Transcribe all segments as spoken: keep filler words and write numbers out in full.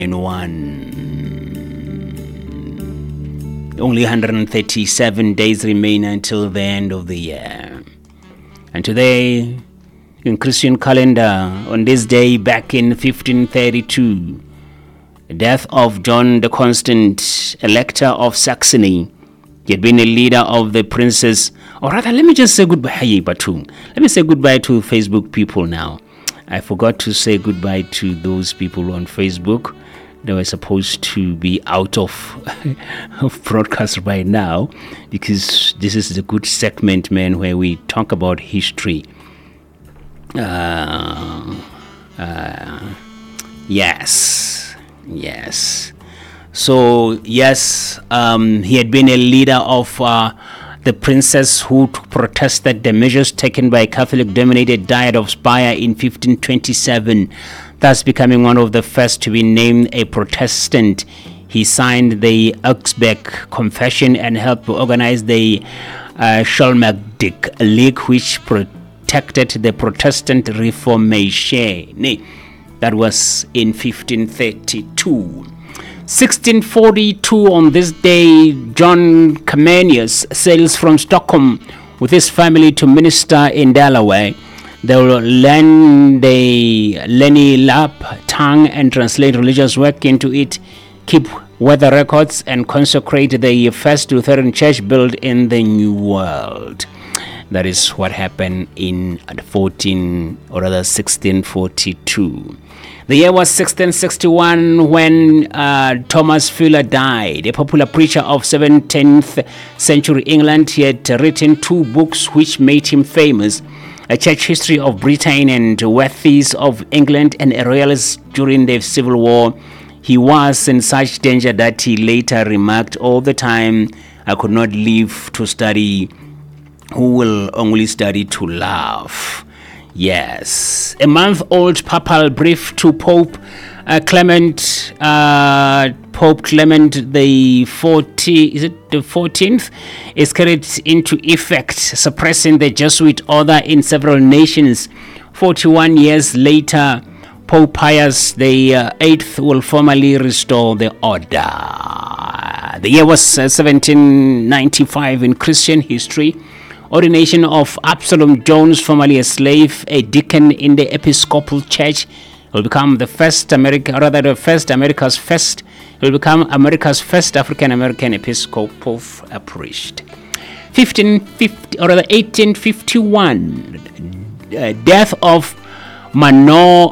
in one. Only one hundred thirty-seven days remain until the end of the year. And today, in Christian calendar, on this day back in fifteen thirty-two, the death of John the Constant, Elector of Saxony. He had been a leader of the princess, or rather, let me just say goodbye. Hey, Batung. Let me say goodbye to Facebook people now. I forgot to say goodbye to those people on Facebook. They were supposed to be out of, of broadcast right now, because this is the good segment, man, where we talk about history. Uh, uh, yes, yes. So, yes, um, he had been a leader of uh, the princess who protested the measures taken by Catholic-dominated Diet of Speyer in fifteen twenty-seven, thus becoming one of the first to be named a Protestant. He signed the Augsburg Confession and helped organize the uh, Schmalkaldic League, which protected the Protestant Reformation. That was in fifteen thirty-two. sixteen forty-two, on this day, John Comenius sails from Stockholm with his family to minister in Delaware. They will learn the Lenni Lap tongue and translate religious work into it, keep weather records, and consecrate the first Lutheran church built in the New World. That is what happened in fourteen, or rather sixteen forty-two. The year was sixteen sixty-one when uh, Thomas Fuller died, a popular preacher of seventeenth century England. He had written two books which made him famous: A Church History of Britain and Worthies of England, and a royalist during the Civil War. He was in such danger that he later remarked, "All the time I could not live to study, who will only study to laugh." Yes, a month-old papal brief to Pope uh, Clement, uh, Pope Clement the forty, is it the fourteenth, is carried into effect, suppressing the Jesuit order in several nations. Forty-one years later, Pope Pius the uh, eighth will formally restore the order. The year was uh, seventeen ninety-five in Christian history. Ordination of Absalom Jones, formerly a slave, a deacon in the Episcopal Church, will become the first America, rather the first America's first, will become America's first African American Episcopal priest. fifteen fifty, or rather eighteen fifty-one, uh, death of Mano,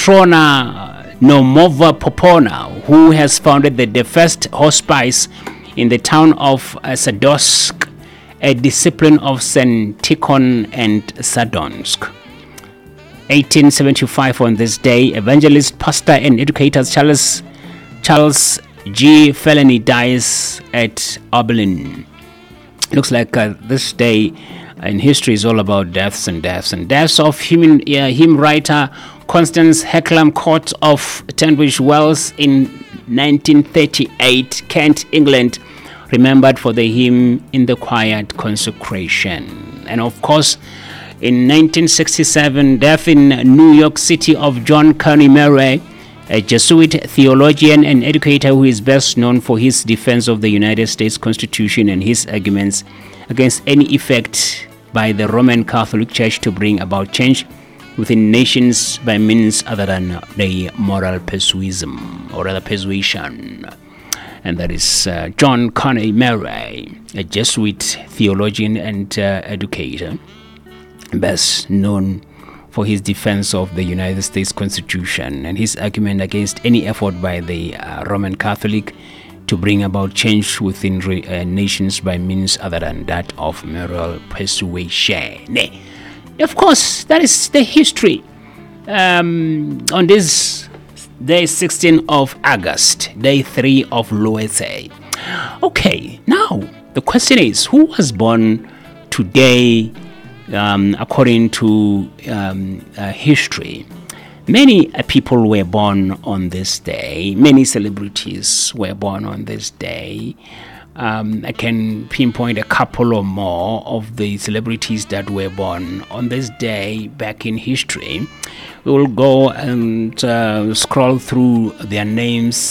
Matrona Nomova Popona, who has founded the, the first hospice in the town of uh, Sadovsk, a discipline of Saint Tikhon and Sadonsk. eighteen seventy-five, on this day, evangelist, pastor, and educator Charles Charles G. Felony dies at Oberlin. Looks like uh, this day in history is all about deaths and deaths and deaths of human, uh, hymn writer Constance Hecklam, Court of Tunbridge Wells in nineteen thirty-eight, Kent, England, remembered for the hymn In the Quiet Consecration. And of course, in nineteen sixty-seven, death in New York City of John Kearney Murray, a Jesuit theologian and educator who is best known for his defense of the United States Constitution and his arguments against any effort by the Roman Catholic Church to bring about change within nations by means other than the moral persuasion, or rather persuasion. And that is uh, John Kearney Murray, a Jesuit theologian and uh, educator, best known for his defense of the United States Constitution and his argument against any effort by the uh, Roman Catholic to bring about change within re- uh, nations by means other than that of moral persuasion. Of course, that is the history. Um, on this day sixteenth of August, day three of Loese. Okay, now the question is, who was born today um, according to um, uh, history? Many uh, people were born on this day. Many celebrities were born on this day. Um, I can pinpoint a couple or more of the celebrities that were born on this day back in history. we will go and uh, scroll through their names